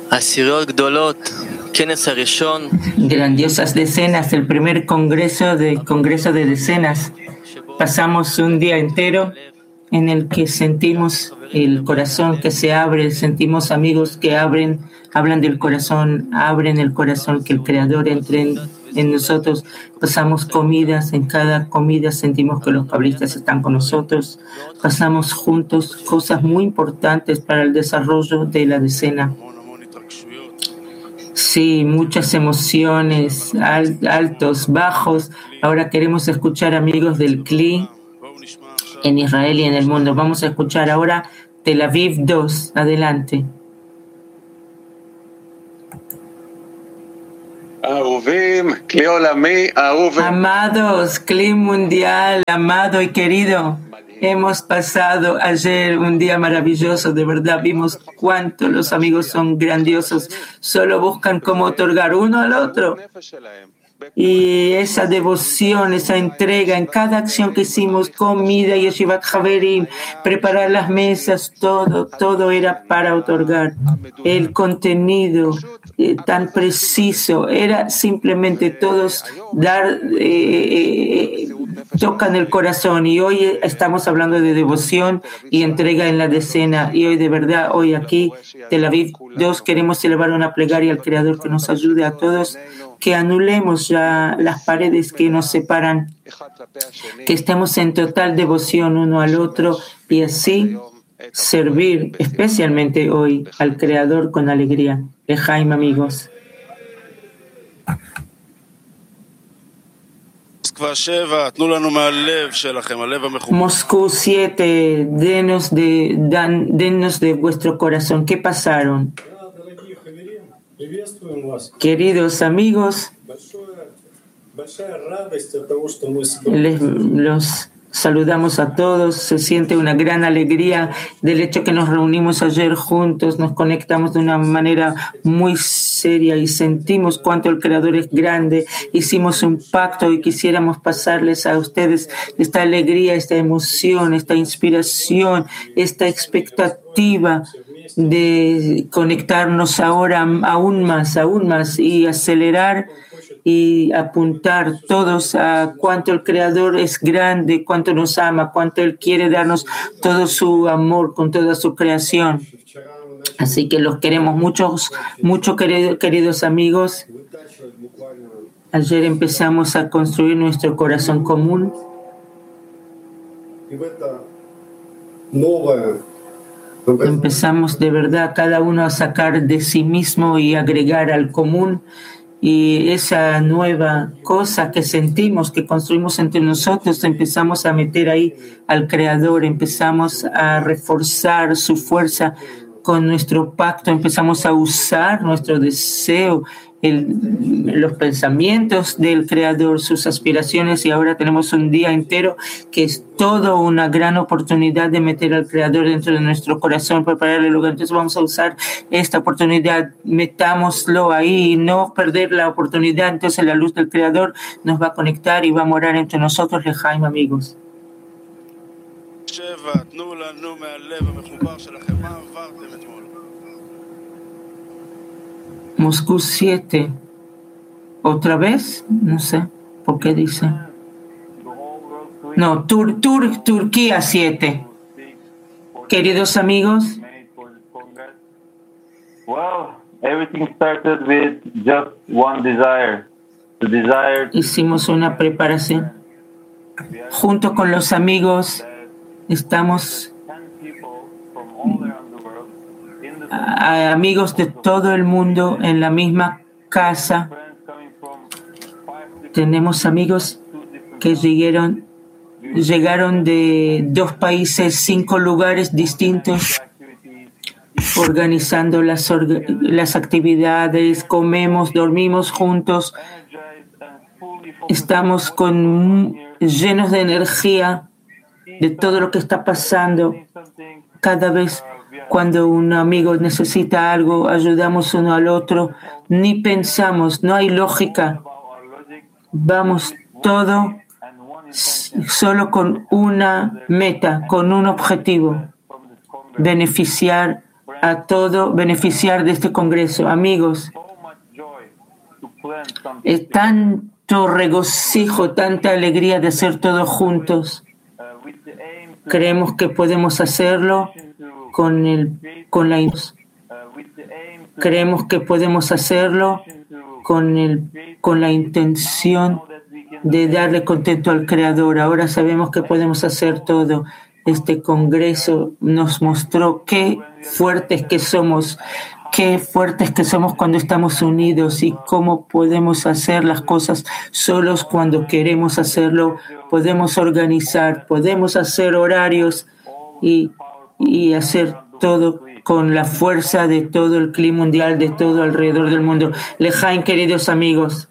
Grandiosas decenas, el primer congreso de decenas. Pasamos un día entero en el que sentimos el corazón que se abre, sentimos amigos que hablan del corazón, abren el corazón, que el Creador entre en nosotros. Pasamos comidas, en cada comida sentimos que los cabalistas están con nosotros. Pasamos juntos cosas muy importantes para el desarrollo de la decena. Sí, muchas emociones, altos, bajos. Ahora queremos escuchar amigos del CLI en Israel y en el mundo. Vamos a escuchar ahora Tel Aviv 2. Adelante. Amados, CLI mundial, amado y querido. Hemos pasado ayer un día maravilloso, de verdad vimos cuánto los amigos son grandiosos, solo buscan cómo otorgar uno al otro. Y esa devoción, esa entrega en cada acción que hicimos, comida, Yeshivat Haverim, preparar las mesas, todo era para otorgar. El contenido tan preciso, era simplemente todos dar, tocan el corazón. Y hoy estamos hablando de devoción y entrega en la decena. Y hoy de verdad, hoy aquí, Tel Aviv 2, queremos elevar una plegaria al Creador que nos ayude a todos, que anulemos ya las paredes que nos separan, que estemos en total devoción uno al otro y así servir especialmente hoy al Creador con alegría. Lejaim, amigos. Moscú 7, denos de vuestro corazón. ¿Qué pasaron? Queridos amigos, los saludamos a todos. Se siente una gran alegría del hecho que nos reunimos ayer juntos, nos conectamos de una manera muy seria y sentimos cuánto el Creador es grande. Hicimos un pacto y quisiéramos pasarles a ustedes esta alegría, esta emoción, esta inspiración, esta expectativa de conectarnos ahora aún más y acelerar y apuntar todos a cuánto el Creador es grande, cuánto nos ama, cuánto Él quiere darnos todo su amor con toda su creación. Así que los queremos mucho queridos amigos. Ayer empezamos a construir nuestro corazón común. Empezamos de verdad cada uno a sacar de sí mismo y agregar al común, y esa nueva cosa que sentimos, que construimos entre nosotros, empezamos a meter ahí al Creador, empezamos a reforzar su fuerza con nuestro pacto, empezamos a usar nuestro deseo, los pensamientos del Creador, sus aspiraciones, y ahora tenemos un día entero que es toda una gran oportunidad de meter al Creador dentro de nuestro corazón, prepararle el lugar. Entonces vamos a usar esta oportunidad, metámoslo ahí, no perder la oportunidad. Entonces la luz del Creador nos va a conectar y va a morar entre nosotros, Lejaim, amigos. Moscú 7. ¿Otra vez? No sé por qué dice. No, Turquía 7. Queridos amigos. Everything started with just one desire. The desire. Hicimos una preparación. Junto con los amigos estamos amigos de todo el mundo en la misma casa. Tenemos amigos que llegaron de 2 países, 5 lugares distintos, organizando las actividades, comemos, dormimos juntos. Estamos llenos de energía de todo lo que está pasando. Cada vez cuando un amigo necesita algo, ayudamos uno al otro. Ni pensamos, no hay lógica. Vamos todo solo con una meta, con un objetivo: beneficiar a todo beneficiar de este congreso. Amigos, es tanto regocijo, tanta alegría de hacer todo juntos. Creemos que podemos hacerlo con creemos que podemos hacerlo con la intención de darle contento al Creador. Ahora sabemos que podemos hacer todo. Este congreso nos mostró qué fuertes que somos cuando estamos unidos y cómo podemos hacer las cosas solos cuando queremos hacerlo. Podemos organizar, podemos hacer horarios y hacer todo con la fuerza de todo el clima mundial, de todo alrededor del mundo. Lejaim, queridos amigos.